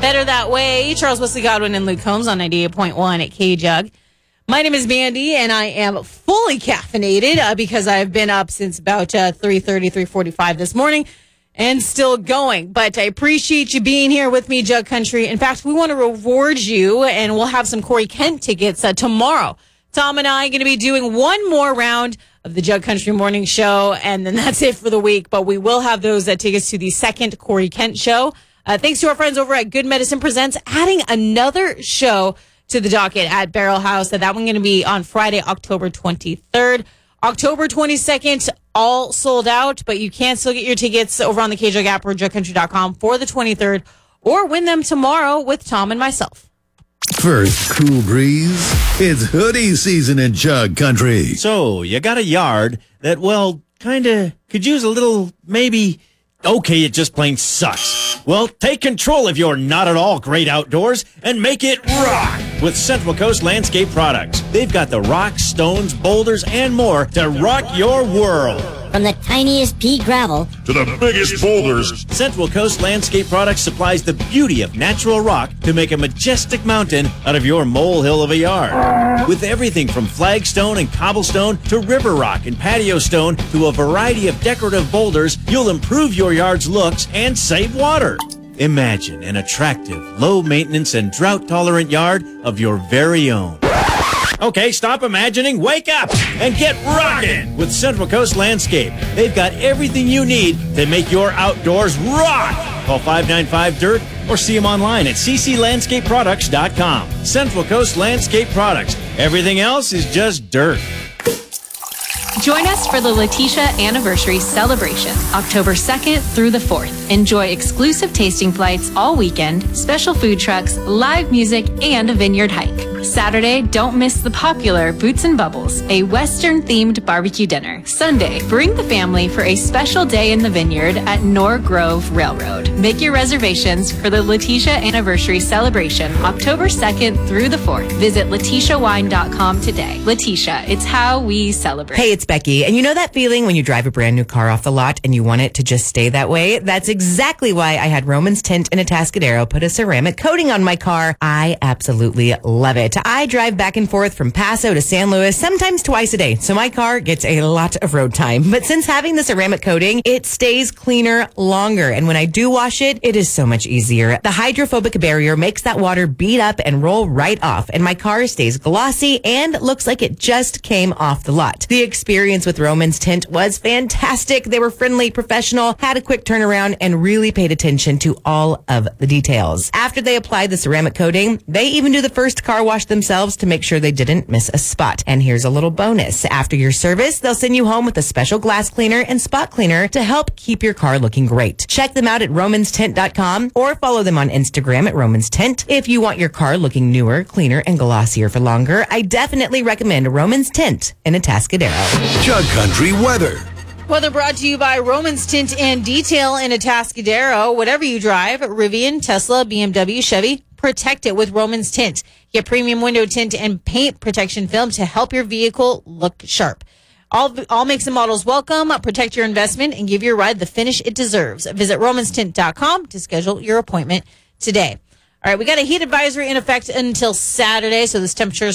Better That Way. Charles Wesley Godwin and Luke Combs on 98.1 at K-Jug. My name is Mandy, and I am fully caffeinated because I've been up since about 3:45 this morning and still going. But I appreciate you being here with me, Jug Country. In fact, we want to reward you, and we'll have some Corey Kent tickets tomorrow. Tom and I are going to be doing one more round of the Jug Country Morning Show, and then that's it for the week. But we will have those tickets to the second Corey Kent show. Thanks to our friends over at Good Medicine Presents, adding another show to the docket at Barrel House. That one going to be on Friday, October 23rd. October 22nd, all sold out, but you can still get your tickets over on the KJug app or jugcountry.com for the 23rd, or win them tomorrow with Tom and myself. First cool breeze, it's hoodie season in Jug Country. So, you got a yard that, well, kind of could use a little, maybe, okay, it just plain sucks. Well, take control of your not at all great outdoors and make it rock with Central Coast Landscape Products. They've got the rocks, stones, boulders, and more to rock your world. From the tiniest pea gravel to the biggest boulders, Central Coast Landscape Products supplies the beauty of natural rock to make a majestic mountain out of your molehill of a yard. With everything from flagstone and cobblestone to river rock and patio stone to a variety of decorative boulders, you'll improve your yard's looks and save water. Imagine an attractive, low-maintenance, and drought-tolerant yard of your very own. Okay, stop imagining, wake up, and get rocking with Central Coast Landscape. They've got everything you need to make your outdoors rock. Call 595-DIRT or see them online at cclandscapeproducts.com. Central Coast Landscape Products. Everything else is just dirt. Join us for the Letitia Anniversary Celebration, October 2nd through the 4th. Enjoy exclusive tasting flights all weekend, special food trucks, live music, and a vineyard hike. Saturday, don't miss the popular Boots and Bubbles, a Western-themed barbecue dinner. Sunday, bring the family for a special day in the vineyard at Nor Grove Railroad. Make your reservations for the Letitia Anniversary Celebration, October 2nd through the 4th. Visit LetitiaWine.com today. Letitia, it's how we celebrate. Hey, it's Becky, and you know that feeling when you drive a brand new car off the lot and you want it to just stay that way? That's exactly why I had Romans Tint in Atascadero put a ceramic coating on my car. I absolutely love it. I drive back and forth from Paso to San Luis, sometimes twice a day, so my car gets a lot of road time. But since having the ceramic coating, it stays cleaner longer, and when I do wash it, it is so much easier. The hydrophobic barrier makes that water bead up and roll right off, and my car stays glossy and looks like it just came off the lot. The experience with Romans Tint was fantastic. They were friendly, professional, had a quick turnaround, and really paid attention to all of the details. After they applied the ceramic coating, they even do the first car wash themselves to make sure they didn't miss a spot. And here's a little bonus. After your service, they'll send you home with a special glass cleaner and spot cleaner to help keep your car looking great. Check them out at romanstint.com or follow them on Instagram at Romans Tint. If you want your car looking newer, cleaner, and glossier for longer, I definitely recommend Romans Tint in Atascadero. Jug Country weather. Weather brought to you by Romans Tint and Detail in Atascadero. Whatever you drive, Rivian, Tesla, BMW, Chevy, protect it with Romans Tint. Get premium window tint and paint protection film to help your vehicle look sharp. All makes and models welcome. Protect your investment and give your ride the finish it deserves. Visit romanstint.com to schedule your appointment today. All right, we got a heat advisory in effect until Saturday, so this temperature